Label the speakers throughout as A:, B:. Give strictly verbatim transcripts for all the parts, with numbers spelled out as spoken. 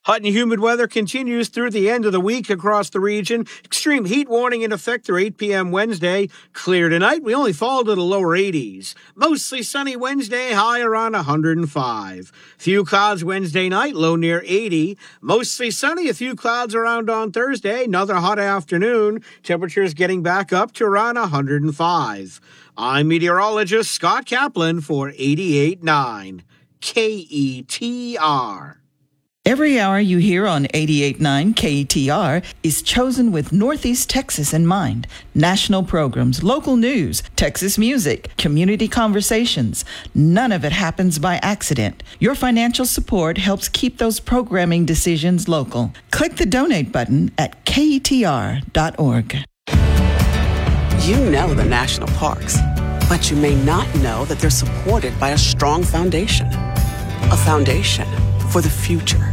A: Hot and humid weather continues through the end of the week across the region. Extreme heat warning in effect through eight p.m. Wednesday. Clear tonight, we only fall to the lower eighties. Mostly sunny Wednesday, high around one hundred five. Few clouds Wednesday night, low near eighty. Mostly sunny, a few clouds around on Thursday. Another hot afternoon. Temperatures getting back up to around one hundred five. I'm meteorologist Scott Kaplan for eighty-eight point nine K E T R.
B: Every hour you hear on eighty-eight point nine K E T R is chosen with Northeast Texas in mind. National programs, local news, Texas music, community conversations. None of it happens by accident. Your financial support helps keep those programming decisions local. Click the donate button at K E T R dot org.
C: You know the national parks, but you may not know that they're supported by a strong foundation. A foundation for the future.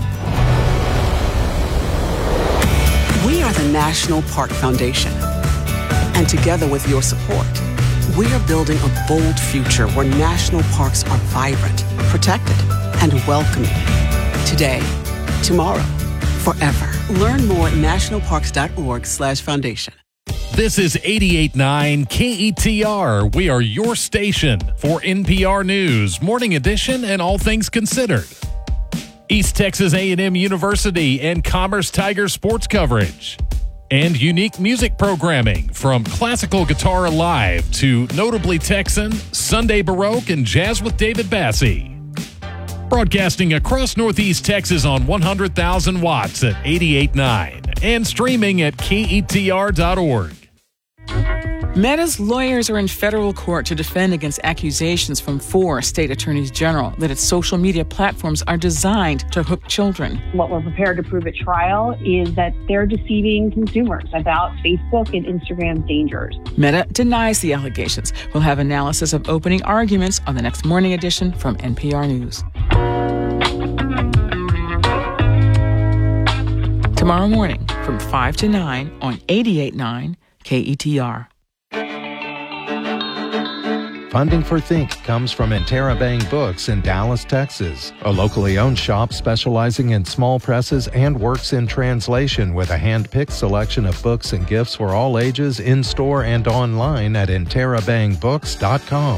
C: We are the National Park Foundation. And together with your support, we are building a bold future where national parks are vibrant, protected, and welcoming. Today, tomorrow, forever. Learn more at national parks dot org slash foundation.
D: This is eighty-eight point nine K E T R. We are your station for N P R News, Morning Edition, and all things considered. East Texas A and M University and Commerce Tiger sports coverage. And unique music programming from classical guitar alive to notably Texan, Sunday Baroque, and jazz with David Bassie. Broadcasting across Northeast Texas on one hundred thousand watts at eighty-eight point nine and streaming at K E T R dot org.
E: Meta's lawyers are in federal court to defend against accusations from four state attorneys general that its social media platforms are designed to hook children.
F: What we're prepared to prove at trial is that they're deceiving consumers about Facebook and Instagram dangers.
E: Meta denies the allegations. We'll have analysis of opening arguments on the next Morning Edition from N P R News. Tomorrow morning from five to nine on eighty-eight point nine K E T R.
G: Funding for Think comes from Interabang Books in Dallas, Texas, a locally owned shop specializing in small presses and works in translation with a hand-picked selection of books and gifts for all ages in-store and online at interabang books dot com.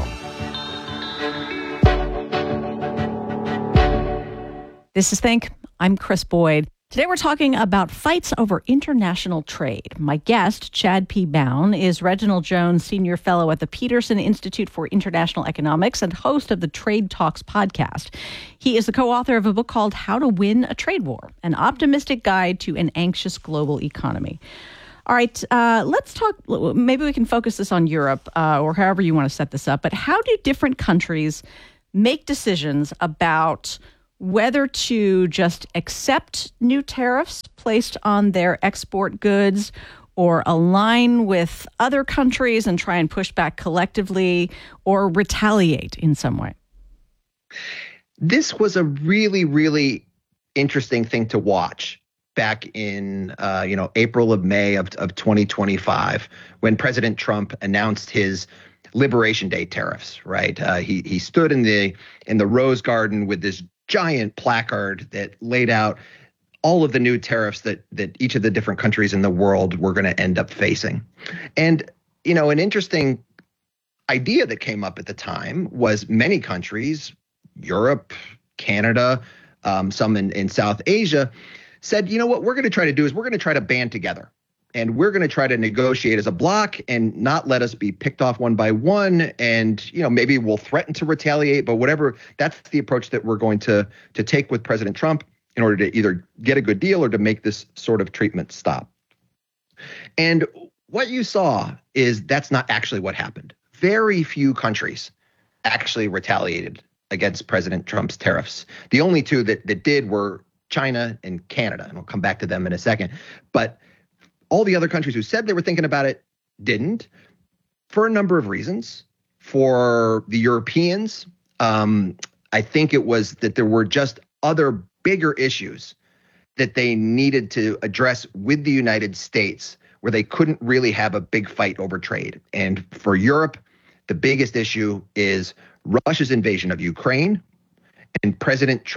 H: This is Think. I'm Chris Boyd. Today we're talking about fights over international trade. My guest, Chad P. Bown, is Reginald Jones Senior Fellow at the Peterson Institute for International Economics and host of the Trade Talks podcast. He is the co-author of a book called How to Win a Trade War, an optimistic guide to an anxious global economy. All right, uh, let's talk, maybe we can focus this on Europe uh, or however you want to set this up, but how do different countries make decisions about whether to just accept new tariffs placed on their export goods or align with other countries and try and push back collectively or retaliate in some way?
I: This was a really, really interesting thing to watch back in, uh, you know, April of May of, of twenty twenty-five when President Trump announced his Liberation Day tariffs, right? Uh, he he stood in the in the Rose Garden with this giant placard that laid out all of the new tariffs that that each of the different countries in the world were going to end up facing. And, you know, an interesting idea that came up at the time was many countries, Europe, Canada, um, some in, in South Asia, said, you know, what we're going to try to do is we're going to try to band together. And we're going to try to negotiate as a bloc and not let us be picked off one by one. And, you know, maybe we'll threaten to retaliate, but whatever, that's the approach that we're going to to take with President Trump in order to either get a good deal or to make this sort of treatment stop. And what you saw is that's not actually what happened. Very few countries actually retaliated against President Trump's tariffs. The only two that, that did were China and Canada, and we'll come back to them in a second. But all the other countries who said they were thinking about it didn't, for a number of reasons. For the Europeans, um, I think it was that there were just other bigger issues that they needed to address with the United States where they couldn't really have a big fight over trade. And for Europe, the biggest issue is Russia's invasion of Ukraine and President Trump's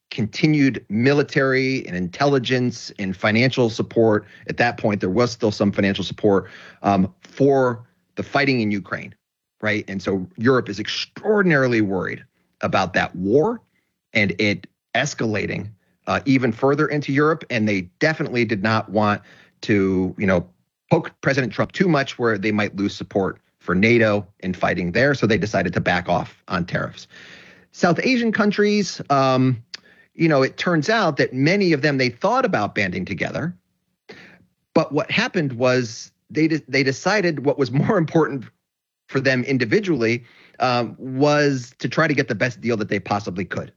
I: continued military and intelligence and financial support. At that point, there was still some financial support um, for the fighting in Ukraine, right? And so Europe is extraordinarily worried about that war and it escalating uh, even further into Europe. And they definitely did not want to, you know, poke President Trump too much where they might lose support for NATO in fighting there. So they decided to back off on tariffs. South Asian countries, um, you know, it turns out that many of them, they thought about banding together. But what happened was they de- they decided what was more important for them individually um, was to try to get the best deal that they possibly could.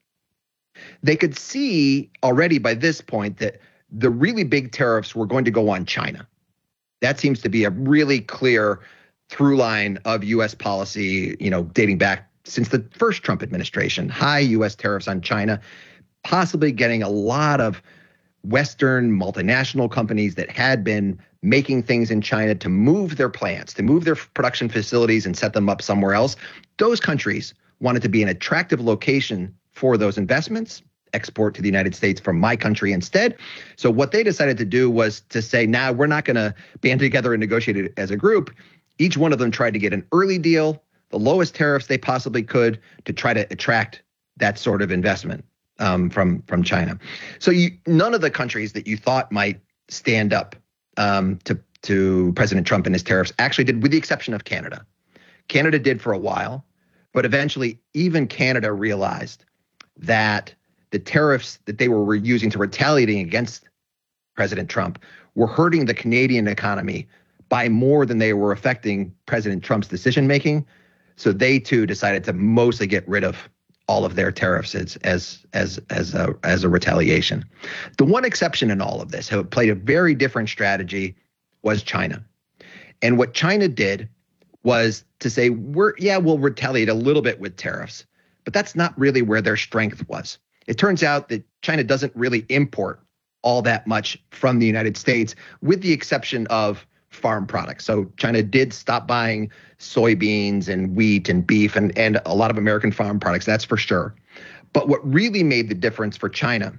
I: They could see already by this point that the really big tariffs were going to go on China. That seems to be a really clear through line of U S policy, you know, dating back since the first Trump administration. High U S tariffs on China, possibly getting a lot of Western multinational companies that had been making things in China to move their plants, to move their production facilities and set them up somewhere else. Those countries wanted to be an attractive location for those investments, export to the United States from my country instead. So what they decided to do was to say, now nah, we're not going to band together and negotiate it as a group. Each one of them tried to get an early deal, the lowest tariffs they possibly could, to try to attract that sort of investment um, from, from China. So you, none of the countries that you thought might stand up um, to, to President Trump and his tariffs actually did, with the exception of Canada. Canada did for a while, but eventually even Canada realized that the tariffs that they were using to retaliating against President Trump were hurting the Canadian economy by more than they were affecting President Trump's decision making. So they too decided to mostly get rid of all of their tariffs as as as as a, as a retaliation. The one exception in all of this, who played a very different strategy, was China. And what China did was to say, we're yeah, we'll retaliate a little bit with tariffs, but that's not really where their strength was. It turns out that China doesn't really import all that much from the United States, with the exception of farm products. So China did stop buying soybeans and wheat and beef and, and a lot of American farm products, that's for sure. But what really made the difference for China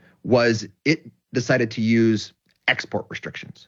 I: was it decided to use export restrictions.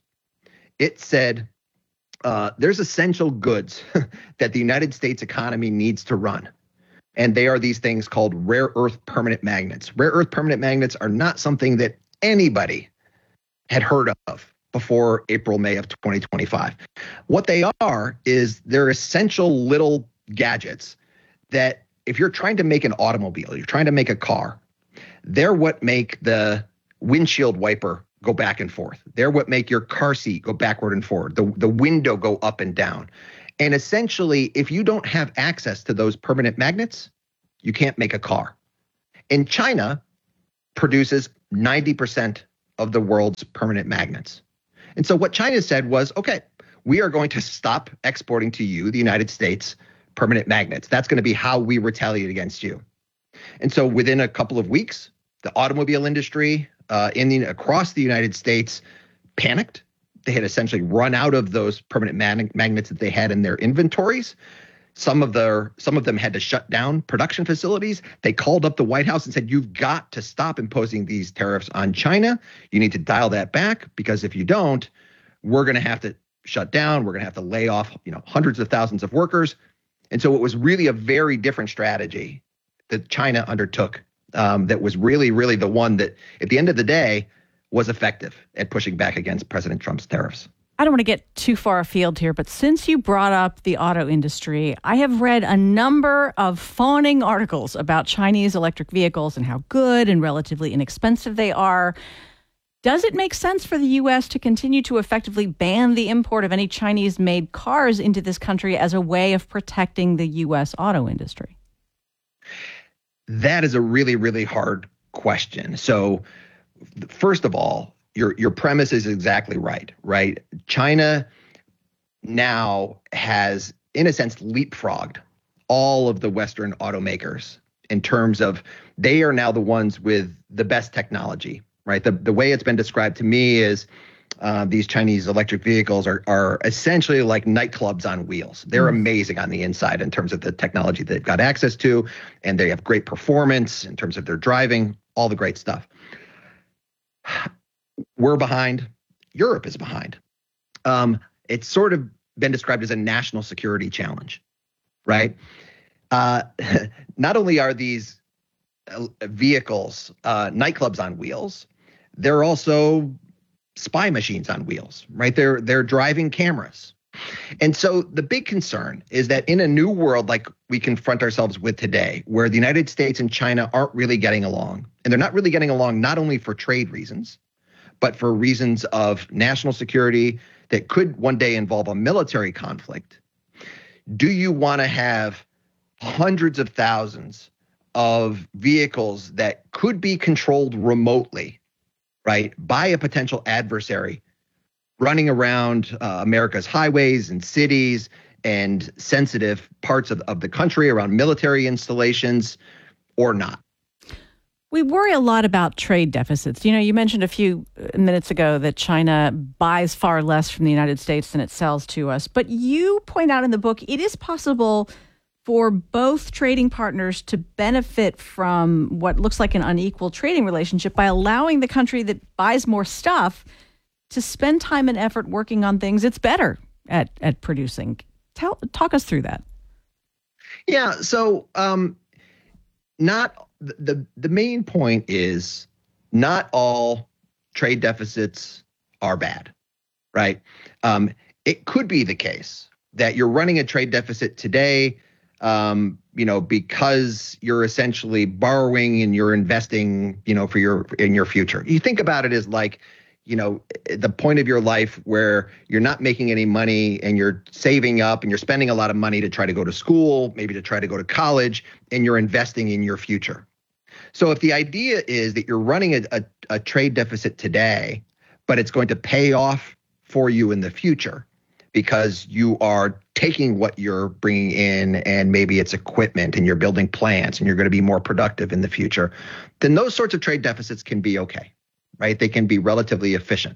I: It said uh, there's essential goods that the United States economy needs to run. And they are these things called rare earth permanent magnets. Rare earth permanent magnets are not something that anybody had heard of before April, May of twenty twenty-five. What they are is they're essential little gadgets that if you're trying to make an automobile, you're trying to make a car, they're what make the windshield wiper go back and forth. They're what make your car seat go backward and forward, the, the window go up and down. And essentially, if you don't have access to those permanent magnets, you can't make a car. And China produces ninety percent of the world's permanent magnets. And so what China said was, okay, we are going to stop exporting to you, the United States, permanent magnets. That's going to be how we retaliate against you. And so within a couple of weeks, the automobile industry uh, in the, across the United States panicked. They had essentially run out of those permanent mag- magnets that they had in their inventories. Some of their, some of them had to shut down production facilities. They called up the White House and said, you've got to stop imposing these tariffs on China. You need to dial that back, because if you don't, we're going to have to shut down. We're going to have to lay off, you know, hundreds of thousands of workers. And so it was really a very different strategy that China undertook um, that was really, really the one that at the end of the day was effective at pushing back against President Trump's tariffs.
H: I don't want to get too far afield here, but since you brought up the auto industry, I have read a number of fawning articles about Chinese electric vehicles and how good and relatively inexpensive they are. Does it make sense for the U S to continue to effectively ban the import of any Chinese-made cars into this country as a way of protecting the U S auto industry?
I: That is a really, really hard question. So first of all, Your your premise is exactly right, right? China now has, in a sense, leapfrogged all of the Western automakers in terms of they are now the ones with the best technology, right? The the way it's been described to me is uh, these Chinese electric vehicles are are essentially like nightclubs on wheels. They're mm. amazing on the inside in terms of the technology they've got access to, and they have great performance in terms of their driving. all the great stuff. We're behind. Europe is behind. Um, it's sort of been described as a national security challenge, right? Uh, not only are these vehicles uh, nightclubs on wheels, they're also spy machines on wheels, right? They're they're driving cameras. And so the big concern is that in a new world like we confront ourselves with today, where the United States and China aren't really getting along, and they're not really getting along not only for trade reasons, but for reasons of national security that could one day involve a military conflict. Do you want to have hundreds of thousands of vehicles that could be controlled remotely, right, by a potential adversary running around uh, America's highways and cities and sensitive parts of, of the country around military installations, or not?
H: We worry a lot about trade deficits. You know, you mentioned a few minutes ago that China buys far less from the United States than it sells to us. But you point out in the book, it is possible for both trading partners to benefit from what looks like an unequal trading relationship by allowing the country that buys more stuff to spend time and effort working on things it's better at at producing. Tell, talk us through that.
I: Yeah, so um, not the the main point is not all trade deficits are bad, right? Um, it could be the case that you're running a trade deficit today, um, you know, because you're essentially borrowing and you're investing, you know, for your in your future. You think about it as like, you know, the point of your life where you're not making any money and you're saving up and you're spending a lot of money to try to go to school, maybe to try to go to college, and you're investing in your future. So if the idea is that you're running a, a, a trade deficit today, but it's going to pay off for you in the future because you are taking what you're bringing in and maybe it's equipment and you're building plants and you're going to be more productive in the future, then those sorts of trade deficits can be okay. Right? They can be relatively efficient.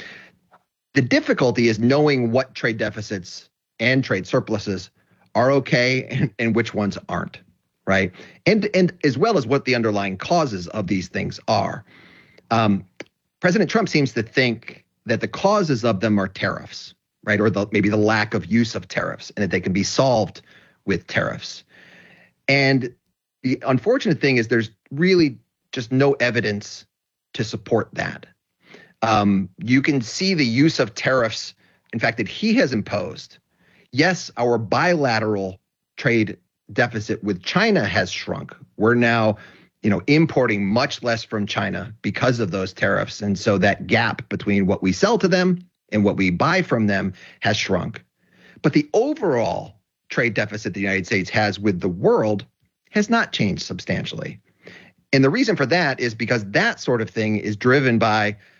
I: The difficulty is knowing what trade deficits and trade surpluses are okay and, and which ones aren't, right? And and as well as what the underlying causes of these things are. Um, President Trump seems to think that the causes of them are tariffs, right? Or the, maybe the lack of use of tariffs, and that they can be solved with tariffs. And the unfortunate thing is there's really just no evidence to support that. Um, you can see the use of tariffs, in fact, that he has imposed. Yes, our bilateral trade deficit with China has shrunk. We're now, you know, importing much less from China because of those tariffs. And so that gap between what we sell to them and what we buy from them has shrunk. But the overall trade deficit the United States has with the world has not changed substantially. And the reason for that is because that sort of thing is driven by